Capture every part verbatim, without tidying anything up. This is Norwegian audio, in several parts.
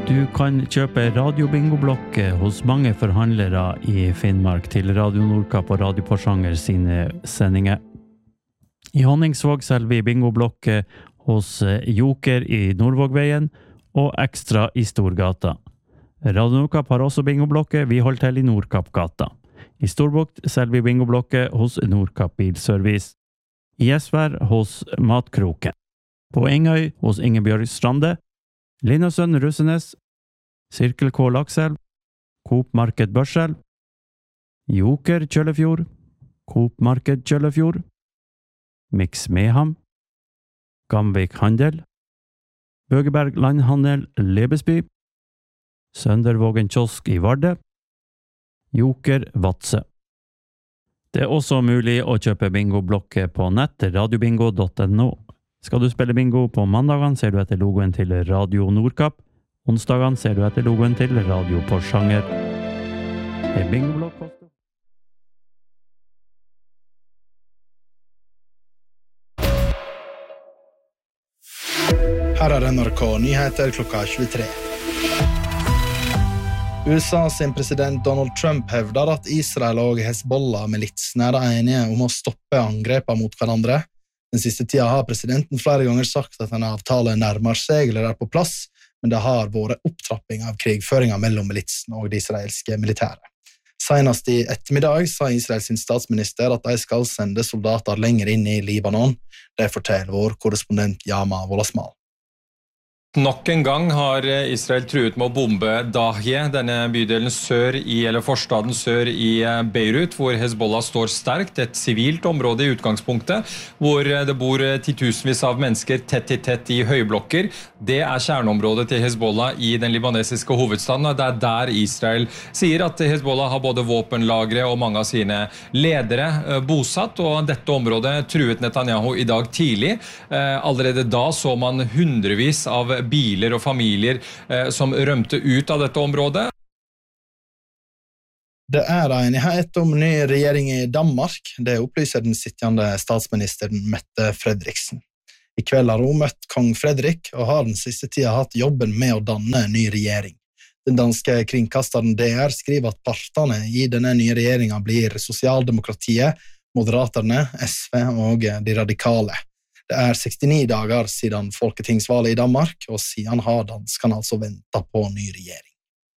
Du kan kjøpe Radio-bingo-blokke hos mange forhandlere i Finnmark til Radio Nordkapp og Radio Porsanger sine sendinger. I Honningsvåg selger vi bingo-blokke hos Joker i Nordvågveien og Ekstra i Storgata. Radio Nordkapp har også bingo-blokke, vi holder til i Nordkappgata. I Storbukt selger vi bingo-blokke hos Nordkapp Bilservice. I Esvær hos Matkroken. På Engøy hos Ingebjørg Strande. Linnasønn Russenes, Sirkel K Lakselv, Coop Marked Børselv, Joker Kjøllefjord, Coop Marked Kjøllefjord, Mix Meham, Gamvik Handel, Bøgeberg Landhandel Lebesby, Søndervågen Kiosk i Varde, Joker Vatse. Det er også mulig å kjøpe bingo-blokke på nett radiobingo punktum no. Skal du spille bingo på mandagene, ser du etter logoen til Radio Nordkapp. Onsdagene ser du etter logoen til Radio Porsanger. Det er bingo-blokk. Her er N R K nyheter klokka tjuetre. U S A sin president Donald Trump hevder at Israel og Hezbollah-militsene er enige om å stoppe angrepene mot hverandre. Den siste tida har presidenten flere ganger sagt at en avtale nærmer seg eller er på plass, men det har vært opptrapping av krigføringen mellom militsen og det israelske militæret. Senest i ettermiddag sa Israels statsminister at de skal sende soldater lenger inn i Libanon. Det forteller vår korrespondent Yama Wolasmal. Nok en gang har Israel truet med å bombe Dahye, denne bydelen sør i, eller forstaden sør i Beirut, hvor Hezbollah står sterkt, et sivilt område i utgangspunktet, hvor det bor titusenvis av mennesker tett i tett i høyblokker. Det er kjerneområdet til Hezbollah i den libanesiske hovedstaden, og det er der Israel sier at Hezbollah har både våpenlagre og mange av sine ledere bosatt, og dette området truet Netanyahu i dag tidlig. Allerede da så man hundrevis av biler og familier eh, som rømte ut av dette området. Det er enighet om ny regjering i Danmark. Det opplyser den sittende statsministeren Mette Frederiksen. I kveld har hun møtt kong Frederik og har den siste tida hatt jobben med å danne en ny regjering. Den danske kringkasteren D R skriver at partene i denne nye regjeringen blir sosialdemokratiet, moderaterne, S V og de radikale. Det er sekstini dager siden folketingsvalget i Danmark, og siden har danskene altså ventet på ny regjering.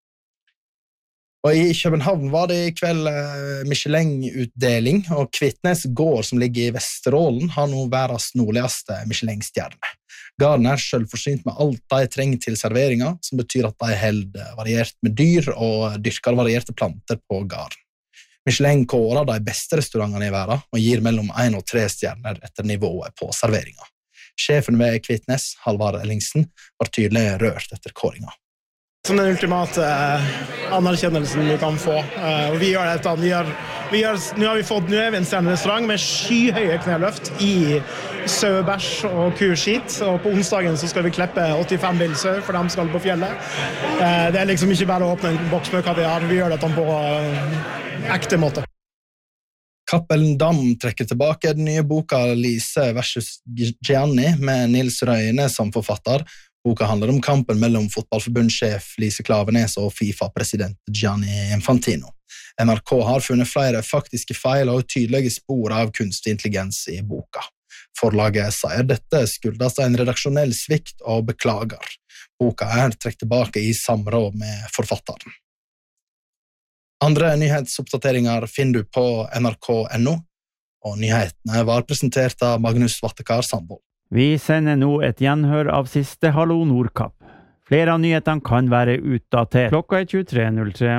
Og i København var det i kveld Michelin-utdeling, og Kvitnes gård som ligger i Vesterålen har nå verdens nordligste Michelin-stjerne. Gården er selvforsynt med alt de trenger til serveringer, som betyr at de holder variert med dyr og dyrker varierte planter på gården. Michelin kårer de beste restaurantene i verden og gir mellom en og tre stjerner etter nivået på serveringa. Sjefen ved Kvitnes, Halvard Ellingsen, var tydelig rørt etter kåringa. Som den ultimate eh, anerkjennelsen du kan få. Eh, og vi gjør dette. Vi har, vi har, nå har vi fått nå er vi en stjernerestaurant med skyhøye kneløft i sauebæsj og kurskit. Og på onsdagen så skal vi kleppe åttifem bilsau for dem som skal på fjellet. Eh, det er liksom ikke bare å åpne en boks med kaviar. Vi gjør dette på eh, ekte måte. Cappelen Dam trekker tilbake den nye boka Lise versus Gianni med Nils Røyne som forfatter. Boka handler om kampen mellom fotballforbundssjef Lise Klavenes og FIFA-president Gianni Infantino. N R K har funnet flere faktiske feil og tydelige spor av kunstig intelligens i boka. Forlaget sier dette skyldes en redaksjonell svikt og beklager. Boka er trukket tilbake i samråd med forfatteren. Andre nyhetsoppdateringer finner du på N R K punktum no, og nyhetene var presentert av Magnus Vattekar Sandvold. Vi sender nå et gjenhør av siste Hallo Nordkapp. Flere av nyhetene kan være utdatert. Klokka er tjuetre null tre.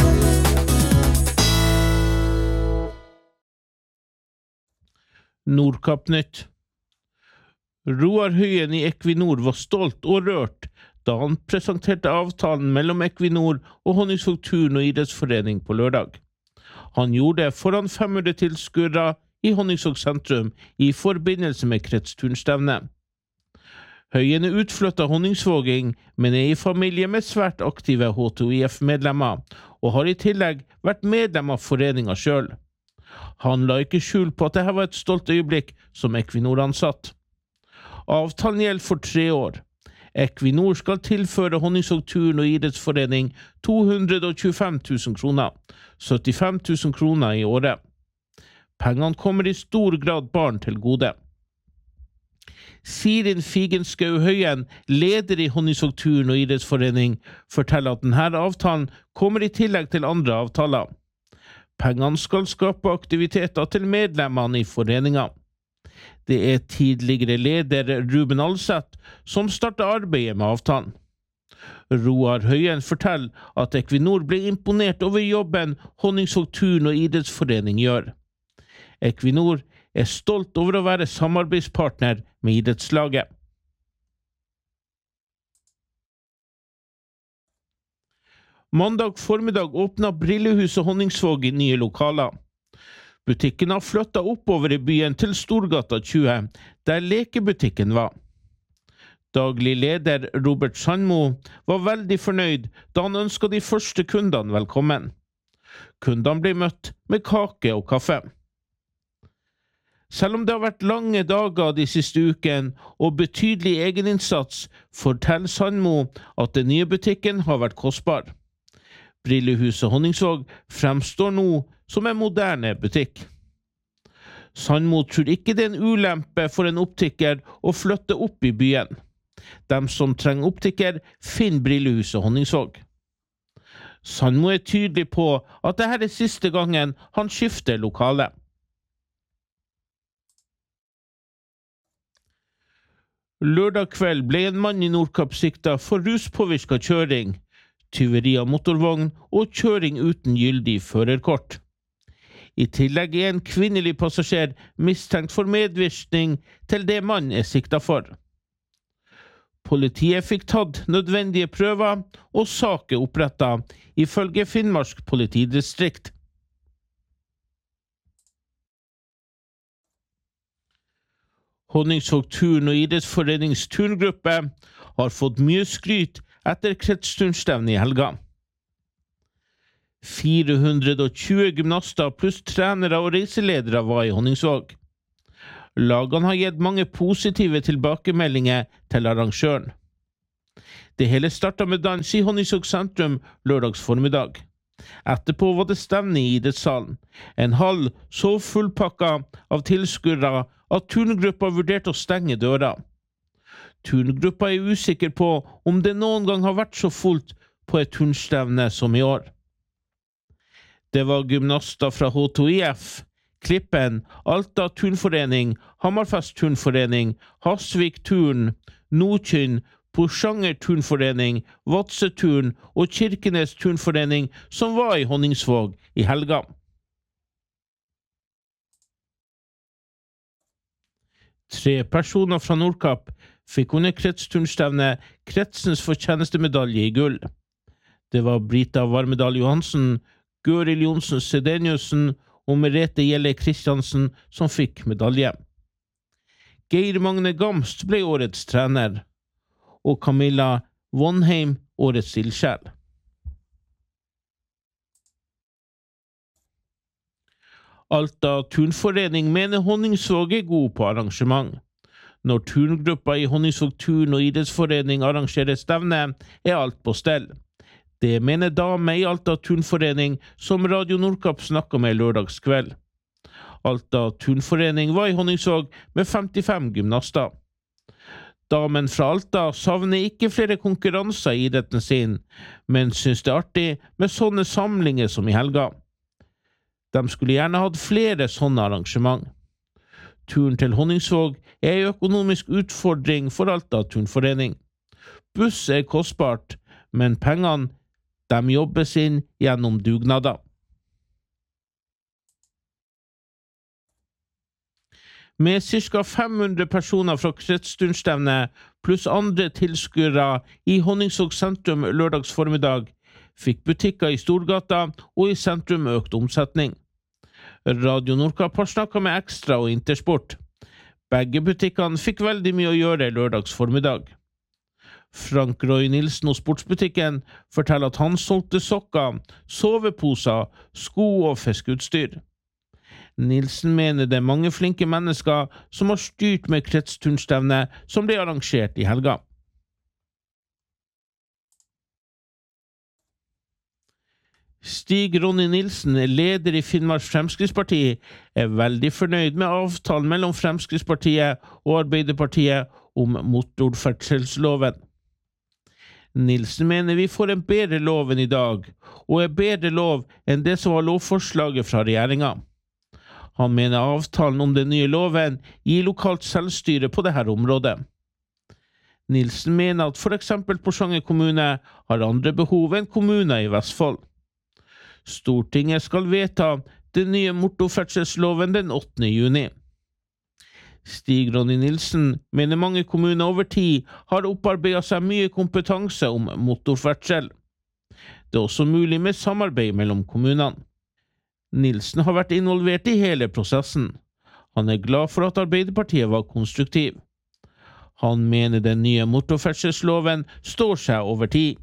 Nordkapp-nytt. Roar Høyen i Equinor var stolt og rørt da han presenterte avtalen mellom Equinor og Honningsvåg Turn- og idrettsforening på lørdag. Han gjorde det foran fem hundre tilskuere i Honningsvåg sentrum i forbindelse med kretsturnstevne. Høyen er utflyttet honningsvåging, men er i familie med svært aktive H to I F-medlemmer, og har i tillegg vært medlem av foreningen selv. Han la ikke skjul på at dette var et stolt øyeblikk som Equinor-ansatt. Avtalen gjelder for tre år. Equinor skal tilføre Honningsvåg-turn og idrettsforening to hundre og tjuefem tusen kroner, syttifem tusen kroner i året. Pengene kommer i stor grad barn til gode. Sirin Figenskau Høyen, leder i Honningsvåg-turn og idrettsforening, forteller at denne avtalen kommer i tillegg til andre avtaler. Pengene skal skape aktiviteter til medlemmene i foreningen. Det er tidligere leder Ruben Alseth som startet arbeidet med avtalen. Roar Høyen forteller at Equinor ble imponert over jobben Honningsvåg-turn og idrettsforening gjør. Equinor er stolt over å være samarbeidspartner med idrettslaget. Mandag formiddag åpnet Brillehuset Honningsvåg i nye lokaler. Butikken har flyttet oppover i byen til Storgata tjue, der lekebutikken var. Daglig leder Robert Sandmo var veldig fornøyd da han ønsket de første kundene velkommen. Kundene ble møtt med kake og kaffe. Selv om det har vært lange dager de siste ukene og betydelig egeninnsats, forteller Sandmo at den nye butikken har vært kostbar. Brillehuset Honningsvåg fremstår nå som en moderne butikk. Sandmo tror ikke det er en ulempe for en optiker å flytte opp i byen. De som trenger optiker finner Brillehuset Honningsvåg. Sandmo er tydelig på at dette er siste gangen han skifter lokale. Lørdag kveld ble en mann i Nordkapp siktet for ruspåvirket kjøring, tyveri av motorvogn og kjøring uten gyldig førerkort. I tillegg er en kvinnelig passasjer mistenkt for medvirkning til det mannen er siktet for. Politiet fikk tatt nødvendige prøver og saker opprettet, ifølge Finnmark politidistrikt. Honningsvåg-turn og idrettsforenings turngruppe har fått mye skryt etter kretsturnstevnet i helga. fire hundre og tjue gymnaster pluss trenere og reiseledere var i Honningsvåg. Lagene har gitt mange positive tilbakemeldinger til arrangøren. Det hele startet med dans i Honningsvåg sentrum lørdags formiddag. Etterpå var det stevne i idrettssalen. En hall så fullpakka av tilskuere at turngruppa vurderte å stenge døra. Turngruppa er usikker på om det noen gang har vært så fullt på et turnstevne som i år. Det var gymnaster fra H to I F, Klippen, Alta turnforening, Hammerfest turnforening, Hasvik turn, Nordkynn, Porsanger turnforening, Vadsø turn og Kirkenes turnforening som var i Honningsvåg i helga. Tre personer fra Nordkapp fikk under kretsturnstevnet kretsens fortjenestemedalje i gull. Det var Brita Varmedal Johansen, Gøril Jonsen Sedeniussen og Merete Gjelle Kristiansen som fikk medalje. Geir Magne Gamst ble årets trener, og Camilla Vonheim årets ildsjel. Alta turnforening mener Honningsvåg er god på arrangement. Når turngruppa i Honningsvåg turn og idrettsforening arrangerer stevne, er alt på stell. Det mener dame i Alta turnforening som Radio Nordkapp snakket med lørdagskveld. Alta turnforening var i Honningsvåg med femtifem gymnaster. Damen fra Alta savner ikke flere konkurranser i idretten sin, men synes det er artig med sånne samlinger som i helga. De skulle gjerne hatt flere sånne arrangement. Turen til Honningsvåg er en økonomisk utfordring for Alta turnforening. Buss er kostbart, men pengene de jobbes inn gjennom dugnader. Med ca. fem hundre personer fra kretsturnstevnet pluss andre tilskuere i Honningsvåg sentrum lørdags formiddag fikk butikker i Storgata og i sentrum økt omsetning. Radio Nordkapp har snakket med Ekstra og Intersport. Begge butikkene fikk veldig mye å gjøre lørdags formiddag. Frank Roy Nilsen og sportsbutikken forteller at han solgte sokker, soveposer, sko og fiskeutstyr. Nilsen mener det er mange flinke mennesker som har styrt med kretsturnstevnet som ble arrangert i helga. Stig Ronny Nilsen, leder i Finnmark Fremskrittsparti, er veldig fornøyd med avtalen mellom Fremskrittspartiet og Arbeiderpartiet om motorferdselsloven. Nilsen mener vi får en bedre lov enn i dag, og er bedre lov enn det som var lovforslaget fra regjeringen. Han mener avtalen om den nye loven gir lokalt selvstyre på dette området. Nilsen mener at for eksempel Porsanger kommune har andre behov enn kommuner i Vestfold. Stortinget skal vedta den nye motorferdselsloven den åttende juni. Stig Ronny Nilsen mener mange kommuner over tid har opparbeidet seg mye kompetanse om motorferdsel. Det er også mulig med samarbeid mellom kommunene. Nilsen har vært involvert i hele prosessen. Han er glad for at Arbeiderpartiet var konstruktiv. Han mener den nye motorferdselsloven står seg over tid.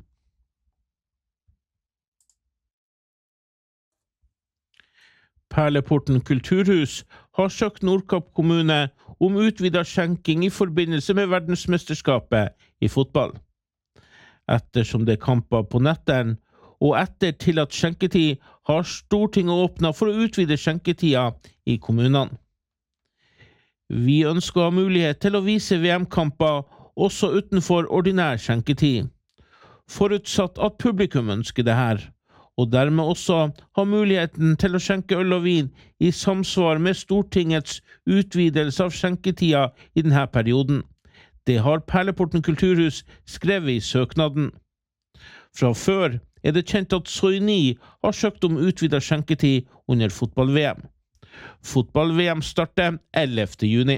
Perleporten kulturhus har søkt Nordkapp kommune om utvidet skjenking i forbindelse med verdensmesterskapet i fotball. Ettersom det er kamper på netteren, og etter tillatt skjenketid, har Stortinget åpnet for å utvide skjenketida i kommunene. Vi ønsker å ha mulighet til å vise V M-kamper også utenfor ordinær skjenketid, forutsatt at publikum ønsker det her, og dermed også ha muligheten til å skjenke øl og vin i samsvar med Stortingets utvidelse av skjenketida i denne perioden. Det har Perleporten kulturhus skrevet i søknaden. Fra før er det kjent at Soini har søkt om utvidet skjenketid under fotball-V M. Fotball-V M starter ellevte juni.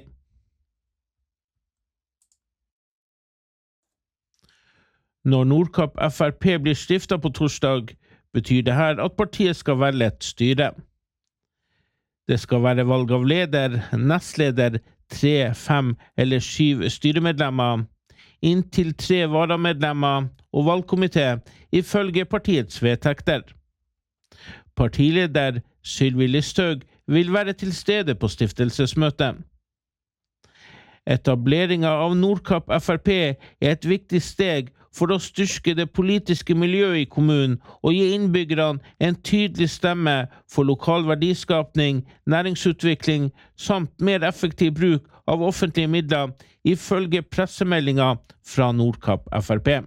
Når Nordkapp F R P blir stiftet på torsdag, betyr det her at partiet skal velge et styre. Det skal være valg av leder, nestleder, tre, fem eller syv styremedlemmer, inntil tre varamedlemmer og valgkomité ifølge partiets vedtekter. Partileder Sylvi Listhaug vil være til stede på stiftelsesmøtet. Etableringen av Nordkapp F R P er et viktig steg for å styrke det politiske miljøet i kommunen og gi innbyggerne en tydelig stemme for lokal verdiskapning, næringsutvikling samt mer effektiv bruk av offentlige midler ifølge pressemeldinger fra Nordkapp F R P.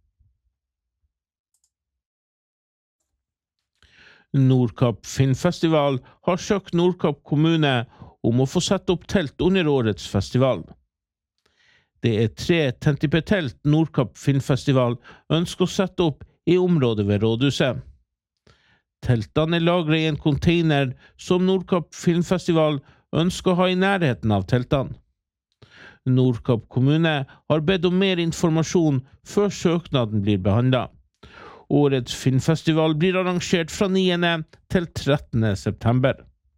Nordkapp Filmfestival har søkt Nordkapp kommune om å få sette opp telt under årets festival. Det er tre tentipetelt Nordkapp Filmfestival ønsker å sette opp i området ved rådhuset. Teltene er lagret i en container som Nordkapp Filmfestival ønsker å ha i nærheten av teltene. Nordkapp kommune har bedt om mer informasjon før søknaden blir behandlet. Årets filmfestival blir arrangert fra niende til trettende september.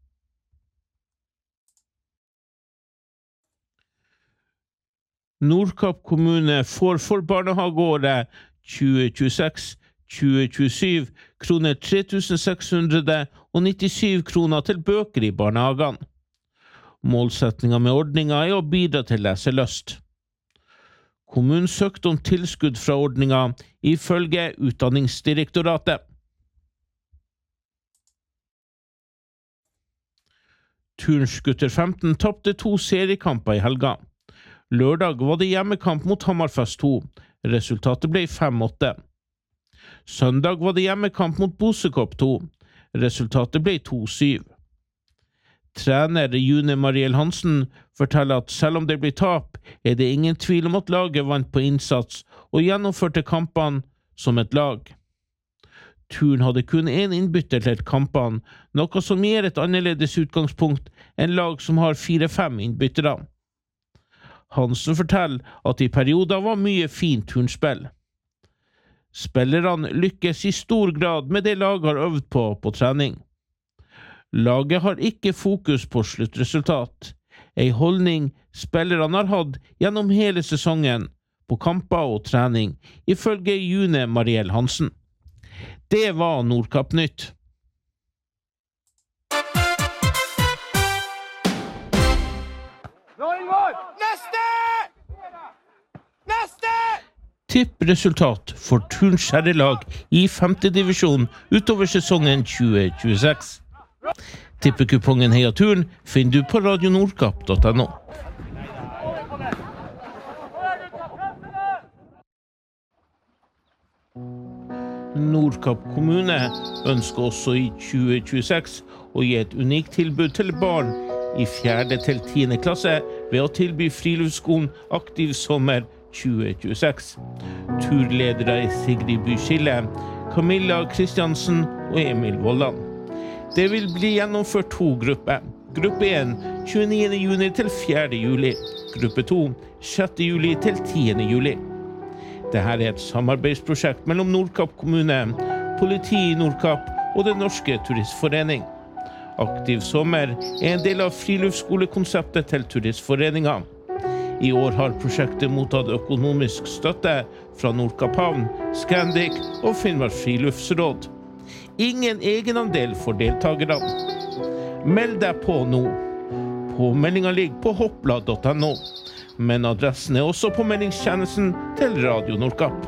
Nordkapp kommune får for barnehageåret tjue tjueseks tjue tjuesju kroner tre tusen seks hundre nittisju kroner til bøker i barnehagene. Målsetningen med ordningen er å bidra til leselyst. Kommunen søkte om tilskudd fra ordningen ifølge Utdanningsdirektoratet. Turns gutter femten tapte to seriekamper i helga. Lørdag var det hjemmekamp mot Hammerfest to. Resultatet ble fem åtte. Søndag var det hjemmekamp mot Bosekopp to. Resultatet ble to syv. Trener June Mariell Hansen forteller at selv om det blir tap, er det ingen tvil om at laget vant på innsats og gjennomførte kampene som et lag. Turn hadde kun én innbytter til kampene, noe som gir et annerledes utgangspunkt enn lag som har fire-fem innbyttere. Hansen forteller at i perioder var mye fint turnspill. Spillerne lykkes i stor grad med det laget har øvd på på trening. Laget har ikke fokus på sluttresultat, en holdning spillerne har hatt gjennom hele sesongen, på kamper og trening, ifølge June Mariell Hansen. Det var Nordkapp Nytt. Tippresultat for Turns herrelag i femte divisjon utover sesongen tjue tjueseks. Tippekupongen Heia Turn finner du på radio nordkapp punktum no. Nordkapp kommune ønsker også i tjue tjueseks å gi et unikt tilbud til barn i fjerde til tiende klasse ved å tilby friluftsskolen Aktiv sommer tjue tjueseks. Turledere er Sigrid Byskille, Camilla Kristiansen og Emil Vollan. Det vil bli gjennomført to grupper. Gruppe én, tjueniende juni til fjerde juli. Gruppe to, sjette juli til tiende juli. Dette er et samarbeidsprosjekt mellom Nordkapp kommune, politi i Nordkapp og Den norske turistforening. Aktiv sommer er en del av friluftsskolekonseptet til turistforeningen. I år har prosjektet mottatt økonomisk støtte fra Nordkapp havn, Scandic og Finnmark friluftsråd. Ingen egenandel for deltakerne. Meld deg på nå. Påmeldingen ligger på hoppla punktum no, men adressen er også på meldingstjenesten til Radio Nordkapp.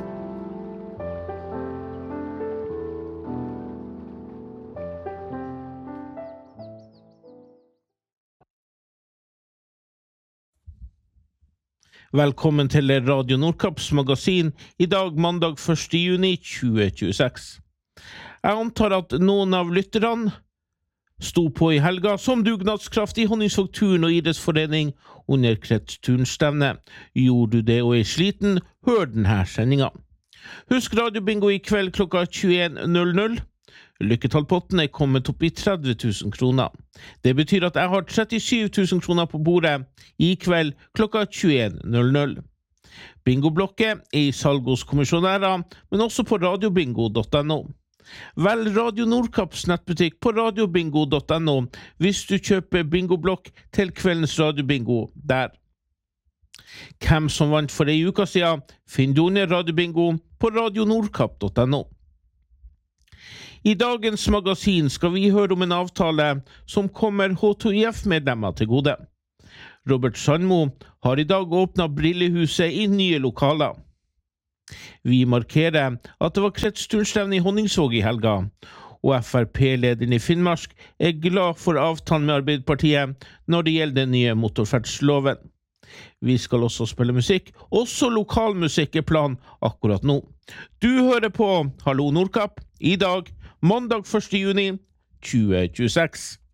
Velkommen til Radio Nordkapps magasin i dag mandag første juni tjue tjueseks. Jeg antar at noen av lytterne sto på i helga som dugnadskraft i Honningsvåg turn- og idrettsforening under kretsturnstevne. Gjorde du det og er sliten, hør denne sendingen. Husk radiobingo i kveld klokka tjueen null null. Lykketallpotten er kommet opp i tretti tusen kroner. Det betyr at jeg har trettisju tusen kroner på bordet i kveld klokka tjueen null null. Bingoblokket er i salg hos kommisjonærer, men også på radiobingo punktum no. Vel Radio Nordkapps nettbutikk på radiobingo punktum no hvis du kjøper bingoblokk til kveldens radiobingo der. Hvem som vant for ei uke siden, finner du under radiobingo på radio nordkapp punktum no. I dagens magasin skal vi høre om en avtale som kommer H to I F-medlemmer til gode. Robert Sandmo har i dag åpnet Brillehuset i nye lokaler. Vi markerer at det var kretsturnstevne i Honningsvåg i helga, og F R P-lederen i Finnmark er glad for avtalen med Arbeiderpartiet når det gjelder den nye motorferdsloven. Vi skal også spille musikk, også lokalmusikk er plan akkurat nå. Du hører på Hallo Nordkapp i dag, mandag første juni tjue tjueseks.